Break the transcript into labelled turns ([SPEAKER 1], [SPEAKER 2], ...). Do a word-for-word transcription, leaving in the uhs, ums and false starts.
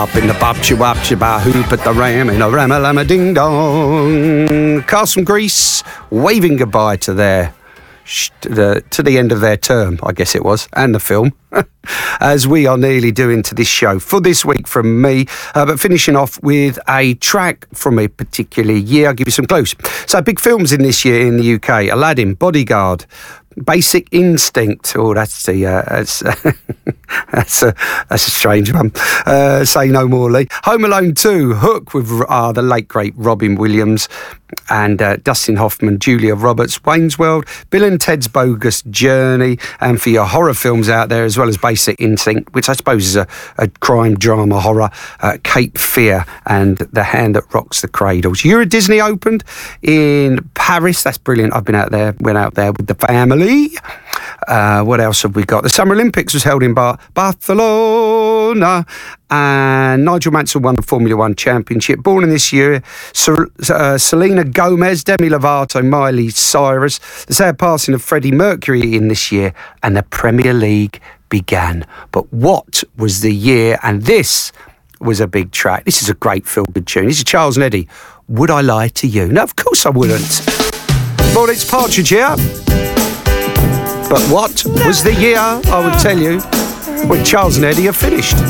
[SPEAKER 1] Up in the bub, chibab, chibah, hoop at the ram, in a ram a lam ding dong. Cast from Greece, waving goodbye to their to the, to the end of their term, I guess it was, and the film, as we are nearly doing to this show for this week from me, uh, but finishing off with a track from a particular year. I'll give you some clues. So big films in this year in the U K: Aladdin, Bodyguard, Basic Instinct. Oh, that's the uh, that's that's a that's a strange one. Uh, Say No More, Lee. Home Alone two, Hook with uh, the late great Robin Williams and uh, Dustin Hoffman, Julia Roberts, Wayne's World, Bill and Ted's Bogus Journey, and for your horror films out there as well as Basic Instinct, which I suppose is a, a crime drama horror, uh, Cape Fear and The Hand That Rocks the Cradles. Euro Disney opened in Paris. That's brilliant. I've been out there, went out there with the family. Uh, what else have we got? The Summer Olympics was held in Bar- Barcelona, and Nigel Mansell won the Formula One Championship. Born in this year, Ser- uh, Selena Gomez, Demi Lovato, Miley Cyrus. The sad passing of Freddie Mercury in this year, and the Premier League began. But what was the year? And this was a big track. This is a great feel-good tune. This is Charles and Eddie. Would I Lie to You? No, of course I wouldn't. Well, it's Partridge here. But what was the year, I would tell you, when Charles and Eddie are finished?